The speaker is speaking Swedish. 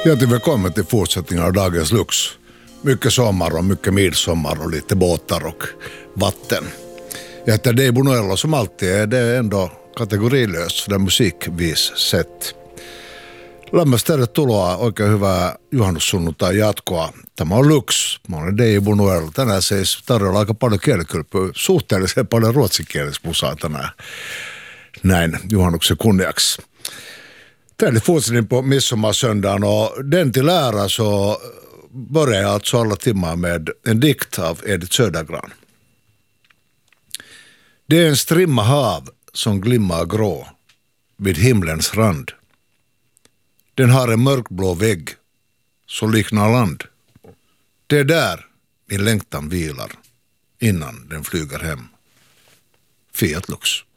Hjärtligt välkommen till fortsättningen av dagens Lux. Mycket sommar och mycket midsommar och lite båtar och vatten. Jag heter Dave Bonuel och som alltid är det ändå kategorilöst för musikvis sett. Lämmästä tuloa oikein hyvää juhannussunnuntai jatkoa. Tämä on Lux. Mä olen Dave Bonuel. Tänään siis tarjolla aika paljon kielikylpyä. Suhteellisen paljon ruotsinkielistä musaa tänään. Näin juhannuksen kunniaksi. Tällä fortsättning på midsommarsöndagen och den till ära så börjar jag alltså alla timmar med en dikt av Edith Södergran. Det är en strimma hav som glimmar grå vid himlens rand. Den har en mörkblå vägg som liknar land. Det är där min längtan vilar innan den flyger hem. Fiat Lux.